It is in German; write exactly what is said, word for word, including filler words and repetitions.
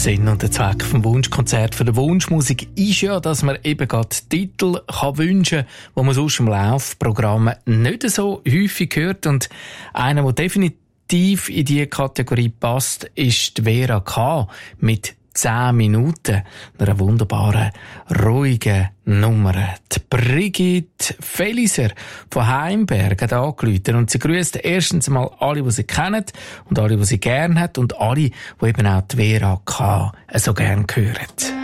Sinn und der Zweck vom Wunschkonzert für die Wunschmusik ist ja, dass man eben gerade Titel kann wünschen kann, die man sonst im Laufprogramm nicht so häufig hört. Und einer, der definitiv in diese Kategorie passt, ist die Vera K. mit zehn Minuten. Einer wunderbaren, ruhigen Nummer. Die Brigitte Feliser von Heimberg hat angerufen und sie grüßt erstens mal alle, die sie kennen und alle, die sie gerne hat und alle, die eben auch die Vera K. so gerne hören.